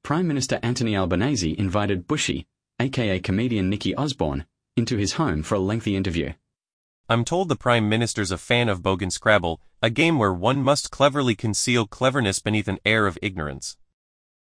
Prime Minister Anthony Albanese invited Bushy, aka comedian Nikki Osborne, into his home for a lengthy interview. I'm told the Prime Minister's a fan of Bogan Scrabble, a game where one must cleverly conceal cleverness beneath an air of ignorance.